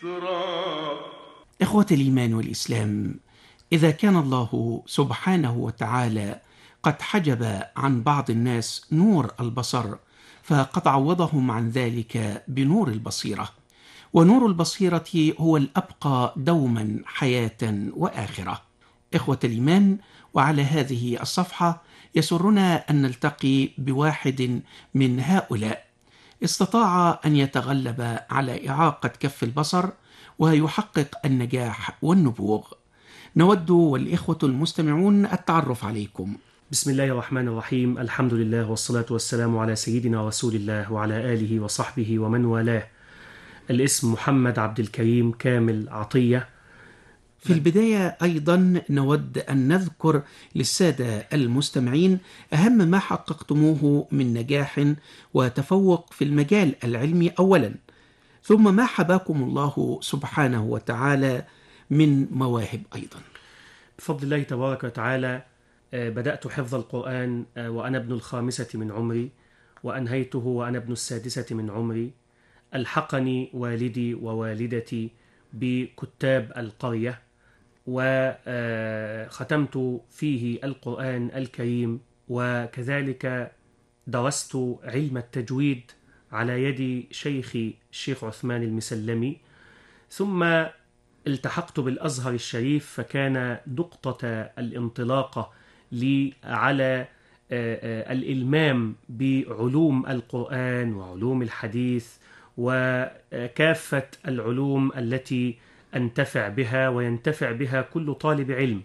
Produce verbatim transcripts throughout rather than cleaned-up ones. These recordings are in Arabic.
سترا. إخوة الإيمان والإسلام، إذا كان الله سبحانه وتعالى قد حجب عن بعض الناس نور البصر، فقد عوضهم عن ذلك بنور البصيرة، ونور البصيرة هو الأبقى دوما حياة وآخرة. إخوة الإيمان، وعلى هذه الصفحة يسرنا أن نلتقي بواحد من هؤلاء استطاع أن يتغلب على إعاقة كف البصر ويحقق النجاح والنبوغ. نود والإخوة المستمعون التعرف عليكم. بسم الله الرحمن الرحيم، الحمد لله والصلاة والسلام على سيدنا رسول الله وعلى آله وصحبه ومن والاه. الاسم محمد عبد الكريم كامل عطية. في البداية أيضا نود أن نذكر للسادة المستمعين أهم ما حققتموه من نجاح وتفوق في المجال العلمي أولا، ثم ما حباكم الله سبحانه وتعالى من مواهب أيضا. بفضل الله تبارك وتعالى بدأت حفظ القرآن وأنا ابن الخامسة من عمري، وأنهيته وأنا ابن السادسة من عمري. ألحقني والدي ووالدتي بكتاب القرية، وختمت فيه القرآن الكريم، وكذلك درست علم التجويد على يد شيخي الشيخ عثمان المسلمي. ثم التحقت بالأزهر الشريف، فكان نقطة الانطلاقة لي على الإلمام بعلوم القرآن وعلوم الحديث وكافة العلوم التي أنتفع بها وينتفع بها كل طالب علم.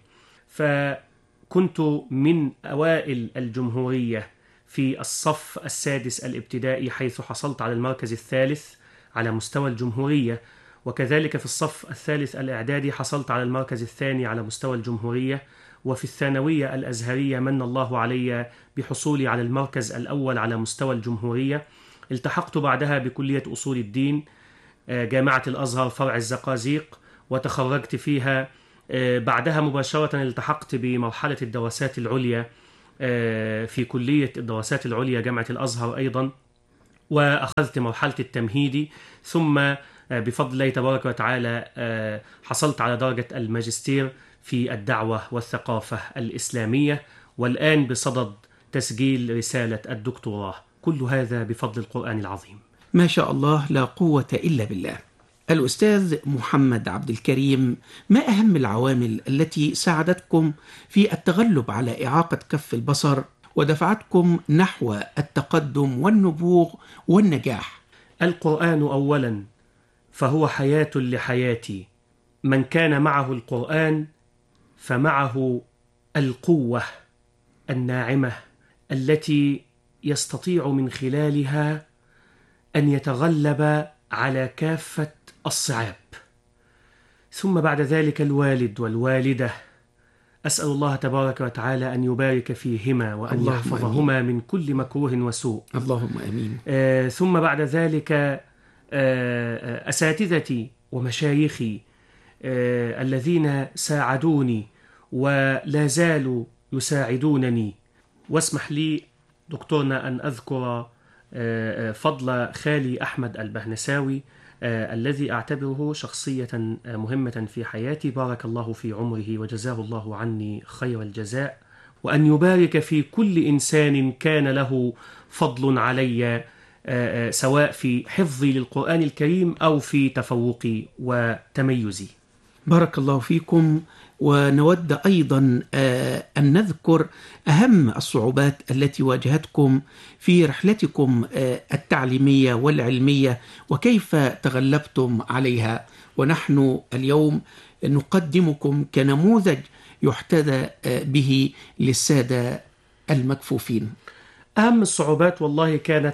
فكنت من أوائل الجمهورية في الصف السادس الابتدائي، حيث حصلت على المركز الثالث على مستوى الجمهورية، وكذلك في الصف الثالث الإعدادي حصلت على المركز الثاني على مستوى الجمهورية، وفي الثانوية الأزهرية من الله علي بحصولي على المركز الأول على مستوى الجمهورية. التحقت بعدها بكلية أصول الدين جامعة الأزهر فرع الزقازيق، وتخرجت فيها. بعدها مباشرة التحقت بمرحلة الدراسات العليا في كلية الدراسات العليا جامعة الأزهر أيضا، وأخذت مرحلة التمهيدي. ثم بفضل الله تبارك وتعالى حصلت على درجة الماجستير في الدعوة والثقافة الإسلامية، والآن بصدد تسجيل رسالة الدكتوراه. كل هذا بفضل القرآن العظيم. ما شاء الله، لا قوة إلا بالله. الأستاذ محمد عبد الكريم، ما أهم العوامل التي ساعدتكم في التغلب على إعاقة كف البصر ودفعتكم نحو التقدم والنبوغ والنجاح؟ القرآن أولا، فهو حياة لحياتي. من كان معه القرآن فمعه القوة الناعمة التي يستطيع من خلالها أن يتغلب على كافة الصعاب. ثم بعد ذلك الوالد والوالدة، أسأل الله تبارك وتعالى أن يبارك فيهما وأن يحفظهما من كل مكروه وسوء. اللهم أمين. آه ثم بعد ذلك آه أساتذتي ومشايخي آه الذين ساعدوني ولا زالوا يساعدونني. واسمح لي دكتورنا أن أذكر فضل خالي أحمد البهنساوي الذي أعتبره شخصية مهمة في حياتي، بارك الله في عمره وجزاه الله عني خير الجزاء، وأن يبارك في كل إنسان كان له فضل علي، سواء في حفظي للقرآن الكريم أو في تفوقي وتميزي. بارك الله فيكم. ونود أيضا أن نذكر أهم الصعوبات التي واجهتكم في رحلتكم التعليمية والعلمية وكيف تغلبتم عليها، ونحن اليوم نقدمكم كنموذج يحتذى به للسادة المكفوفين. أهم الصعوبات والله كانت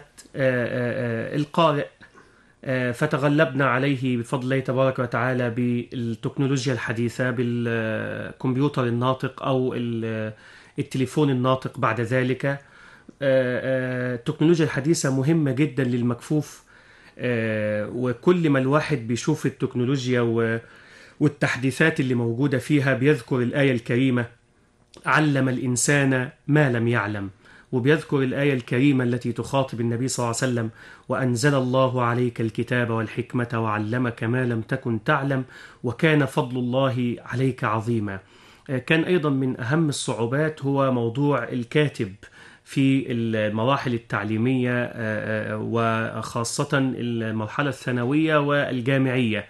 القارئ، فتغلبنا عليه بفضل الله تبارك وتعالى بالتكنولوجيا الحديثة، بالكمبيوتر الناطق أو التليفون الناطق. بعد ذلك التكنولوجيا الحديثة مهمة جدا للمكفوف، وكل ما الواحد بيشوف التكنولوجيا والتحديثات اللي موجودة فيها بيذكر الآية الكريمة: علم الإنسان ما لم يعلم. وبيذكر الآية الكريمة التي تخاطب النبي صلى الله عليه وسلم: وأنزل الله عليك الكتاب والحكمة وعلمك ما لم تكن تعلم وكان فضل الله عليك عظيما. كان أيضا من أهم الصعوبات هو موضوع الكاتب في المراحل التعليمية، وخاصة المرحلة الثانوية والجامعية.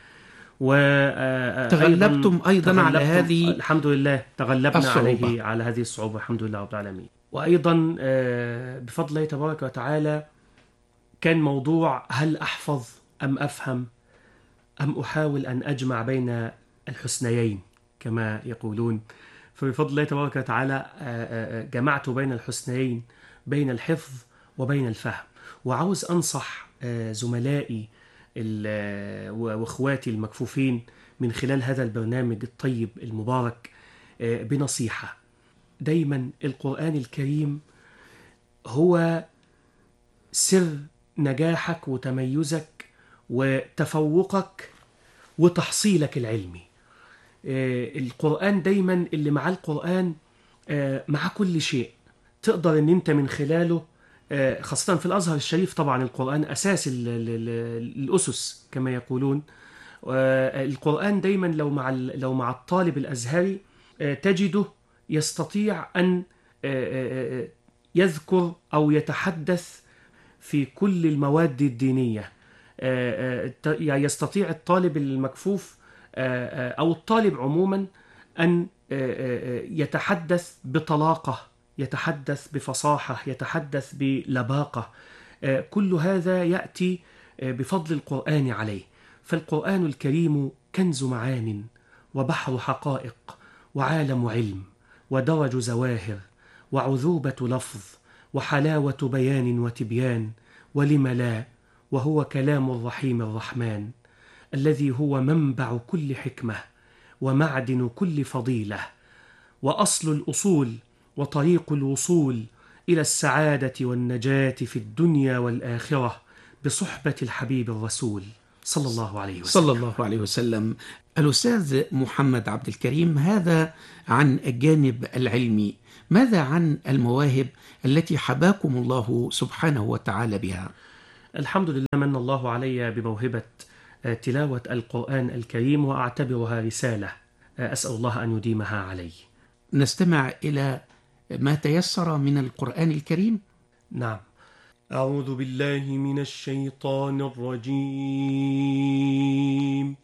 تغلبتم أيضا على تغلبتم هذه الحمد لله تغلبنا الصعوبة. عليه على هذه الصعوبة الحمد لله رب العالمين. وأيضا بفضل الله تبارك وتعالى كان موضوع: هل أحفظ أم أفهم أم أحاول أن أجمع بين الحسنيين كما يقولون. فبفضل الله تبارك وتعالى جمعت بين الحسنيين، بين الحفظ وبين الفهم. وعاوز أنصح زملائي واخواتي المكفوفين من خلال هذا البرنامج الطيب المبارك بنصيحة: دايما القرآن الكريم هو سر نجاحك وتميزك وتفوقك وتحصيلك العلمي. القرآن دايما اللي مع القرآن مع كل شيء تقدر ان انت من خلاله، خاصة في الأزهر الشريف طبعا القرآن أساس الأسس كما يقولون. القرآن دايما لو مع لو مع الطالب الأزهري تجده يستطيع أن يذكر أو يتحدث في كل المواد الدينية. يستطيع الطالب المكفوف أو الطالب عموما أن يتحدث بطلاقة، يتحدث بفصاحة، يتحدث بلباقة. كل هذا يأتي بفضل القرآن عليه. فالقرآن الكريم كنز معان وبحر حقائق وعالم علم ودرج زواهر وعذوبة لفظ وحلاوة بيان وتبيان، ولم لا، وهو كلام الرحيم الرحمن الذي هو منبع كل حكمة ومعدن كل فضيلة وأصل الأصول وطريق الوصول إلى السعادة والنجاة في الدنيا والآخرة بصحبة الحبيب الرسول صلى الله عليه وسلم. صلى الله عليه وسلم. الأستاذ محمد عبد الكريم، هذا عن الجانب العلمي، ماذا عن المواهب التي حباكم الله سبحانه وتعالى بها؟ الحمد لله من الله علي بموهبة تلاوة القرآن الكريم، وأعتبرها رسالة أسأل الله أن يديمها علي. نستمع إلى ما تيسر من القرآن الكريم. نعم. أعوذ بالله من الشيطان الرجيم.